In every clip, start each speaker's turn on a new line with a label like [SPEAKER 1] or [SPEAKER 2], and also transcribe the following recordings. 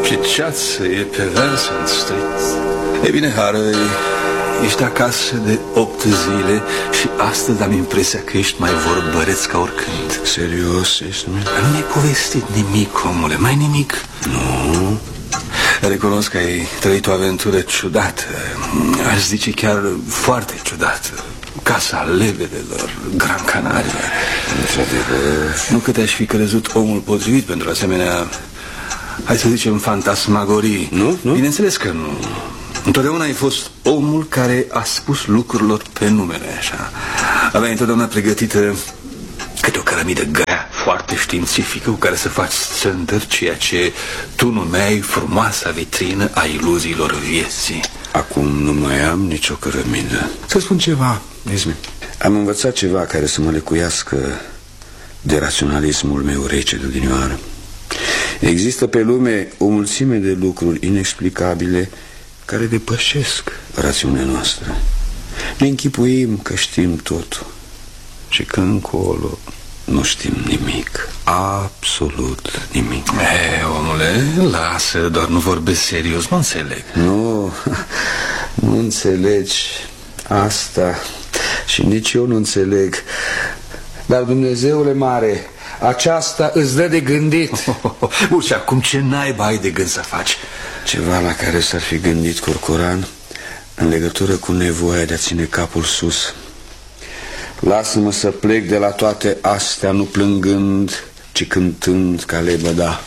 [SPEAKER 1] Ce ceață e pe Vincent Street. E bine, Harvey, ești acasă de 8 zile și astăzi am impresia că ești mai vorbăreț ca oricând.
[SPEAKER 2] Serios, ești?
[SPEAKER 1] Nu mi-ai povestit nimic, omule, mai nimic?
[SPEAKER 2] Nu.
[SPEAKER 1] Recunosc că ai trăit o aventură ciudată. Aș zice chiar foarte ciudată. Casa lebedelor, Gran Canaria. Nu că te-aș fi crezut omul potrivit pentru asemenea, hai să zicem, fantasmagorii.
[SPEAKER 2] Nu?
[SPEAKER 1] Bineînțeles că nu. Întotdeauna ai fost omul care a spus lucrurilor pe numele, așa. Aveai întotdeauna pregătită câte o cărămidă grea, foarte științifică, cu care să faci țântări, ceea ce tu numeai frumoasa vitrină a iluziilor vieții.
[SPEAKER 2] Acum nu mai am nicio cărămidă.
[SPEAKER 1] Să spun ceva, Ismi.
[SPEAKER 2] Am învățat ceva care să mă lecuiască de raționalismul meu rece de odinioară. Există pe lume o mulțime de lucruri inexplicabile care depășesc rațiunea noastră. Ne închipuim că știm totul și că încolo nu știm nimic. Absolut nimic.
[SPEAKER 1] Omule, lasă, doar nu vorbesc serios, nu înțeleg.
[SPEAKER 2] Nu înțelegi asta și nici eu nu înțeleg. Dar, Dumnezeule mare, aceasta îți dă de gândit.
[SPEAKER 1] Bun, și acum ce naiba ai de gând să faci?
[SPEAKER 2] Ceva la care s-ar fi gândit Corcoran în legătură cu nevoia de a ține capul sus. Lasă-mă să plec de la toate astea, nu plângând, ci cântând ca lebăda.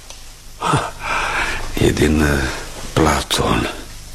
[SPEAKER 2] E din Platon.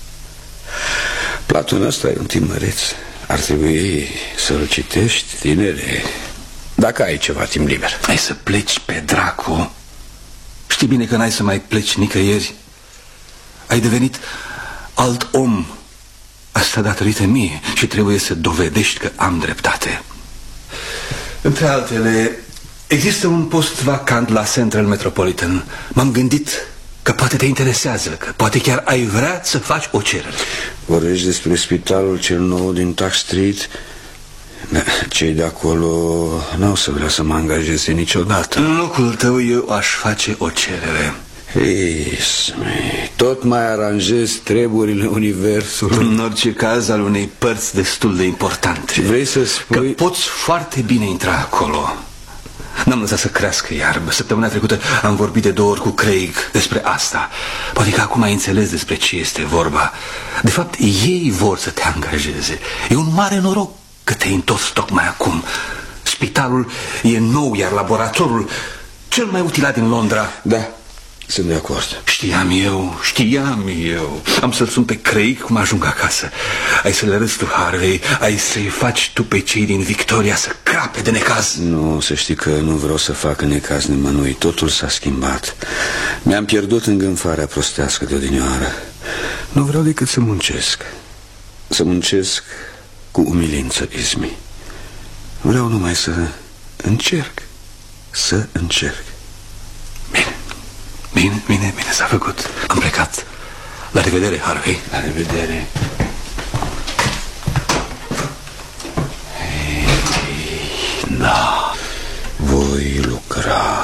[SPEAKER 2] Platon ăsta e un timăreț. Ar trebui să-l citești, tinere, dacă ai ceva timp liber.
[SPEAKER 1] Ai să pleci pe dracu. Știi bine că n-ai să mai pleci nicăieri. Ai devenit alt om. Asta datorită mie și trebuie să dovedești că am dreptate. Între altele, există un post vacant la Central Metropolitan. M-am gândit că poate te interesează, că poate chiar ai vrea să faci o cerere.
[SPEAKER 2] Vorbești despre spitalul cel nou din Tuck Street? Cei de acolo n-au să vrea să mă angajeze niciodată.
[SPEAKER 1] În locul tău eu aș face o cerere.
[SPEAKER 2] Ismi, tot mai aranjezi treburile universului.
[SPEAKER 1] În orice caz al unei părți destul de importante.
[SPEAKER 2] Vrei să spui
[SPEAKER 1] că poți foarte bine intra acolo. N-am lăsat să crească iarbă. Săptămâna trecută am vorbit de 2 ori cu Craig despre asta. Poate că acum ai înțeles despre ce este vorba. De fapt, ei vor să te angajeze. E un mare noroc că te-ai întors tocmai acum. Spitalul e nou, iar laboratorul cel mai utilat din Londra.
[SPEAKER 2] Da, sunt de acord.
[SPEAKER 1] Știam eu. Am să-l sun pe Craig cum ajung acasă. Ai să le arăți tu, Harvey. Ai să-i faci tu pe cei din Victoria să crape de necaz.
[SPEAKER 2] Nu, să știi că nu vreau să facă necaz nimănui. Totul s-a schimbat. Mi-am pierdut îngânfarea prostească de odinioară. Nu vreau decât să muncesc. Să muncesc cu umilință, Ismi. Vreau numai să încerc. Să încerc.
[SPEAKER 1] Bine, s-a făcut. Am plecat. La revedere, Harvey.
[SPEAKER 2] La revedere.
[SPEAKER 1] Da.
[SPEAKER 2] Voi lucra.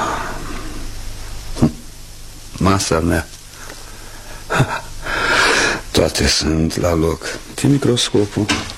[SPEAKER 2] Masa mea. Toate sunt la loc. Ții microscopul.